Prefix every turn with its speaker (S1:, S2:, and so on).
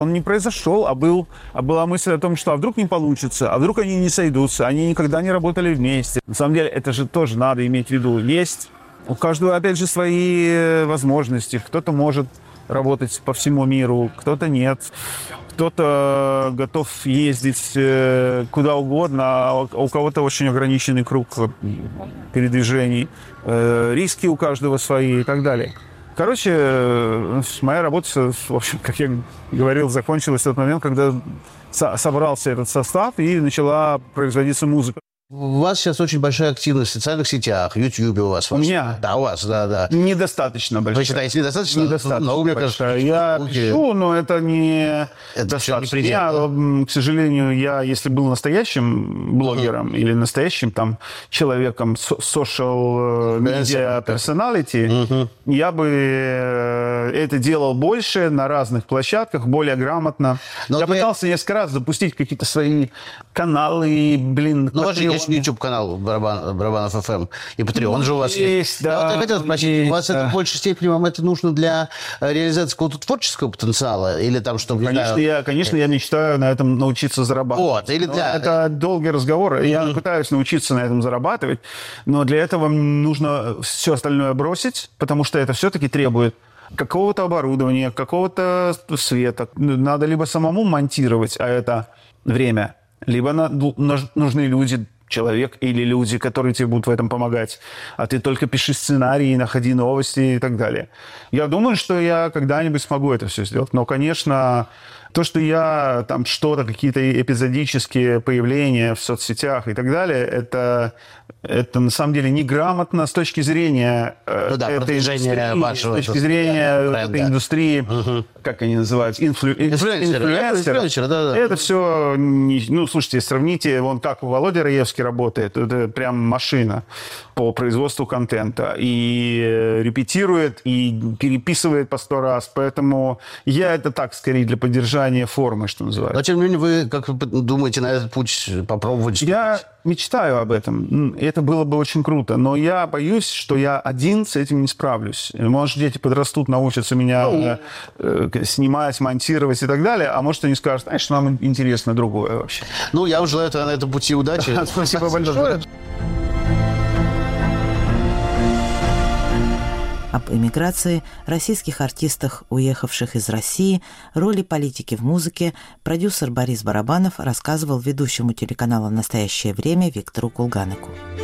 S1: Он не произошел, а была мысль о том, что а вдруг не получится, а вдруг они не сойдутся, они никогда не работали вместе. На самом деле, это же тоже надо иметь в виду. Есть у каждого, опять же, свои возможности. Кто-то может работать по всему миру, кто-то нет. Кто-то готов ездить куда угодно, а у кого-то очень ограниченный круг передвижений. Риски у каждого свои и так далее. Короче, моя работа, в общем, как я говорил, закончилась в тот момент, когда собрался этот состав и начала производиться музыка.
S2: У вас сейчас очень большая активность в социальных сетях, в Ютьюбе у вас.
S1: У меня?
S2: Да, у вас, да.
S1: Недостаточно большая.
S2: Вы считаете, недостаточно?
S1: Недостаточно
S2: Но, мне
S1: большая.
S2: кажется,
S1: Я пишу, но это не достаточно. Я, к сожалению, если был настоящим блогером или настоящим там человеком, social media personality, я бы это делал больше на разных площадках, более грамотно. Но я пытался несколько раз запустить какие-то свои каналы,
S2: Ну, у вас же есть YouTube-канал Барабанов ФМ, и Patreon же у вас есть.
S1: Да,
S2: я хотел спросить, у вас это в большей степени вам это нужно для реализации какого-то творческого потенциала? Или там, чтобы...
S1: Конечно, я мечтаю на этом научиться зарабатывать. Это долгий разговор. Я пытаюсь научиться на этом зарабатывать, но для этого нужно все остальное бросить, потому что это все-таки требует какого-то оборудования, какого-то света. Надо либо самому монтировать, а это время, либо нужны люди, человек или люди, которые тебе будут в этом помогать. А ты только пиши сценарии, находи новости и так далее. Я думаю, что я когда-нибудь смогу это все сделать. Но, конечно, то, что я там что-то, какие-то эпизодические появления в соцсетях и так далее, это на самом деле неграмотно с точки зрения этой индустрии, с точки зрения этой индустрии, как они называются, инфлюенсеры. Да. Это все, слушайте, сравните, вон как Володя Раевский работает, это прям машина по производству контента. И репетирует, и переписывает по 100 раз. Поэтому я это так, скорее, для поддержания формы, что называется.
S2: Но, тем не менее, вы как думаете на этот путь попробовать?
S1: Я мечтаю об этом. Это было бы очень круто. Но я боюсь, что я один с этим не справлюсь. Может, дети подрастут, научатся меня снимать, монтировать и так далее. А может, они скажут, знаешь, нам интересно другое вообще.
S2: Я вам желаю на этом пути удачи.
S1: Спасибо большое.
S3: Об эмиграции, российских артистах, уехавших из России, роли политики в музыке продюсер Борис Барабанов рассказывал ведущему телеканала «Настоящее время» Виктору Кулганыку.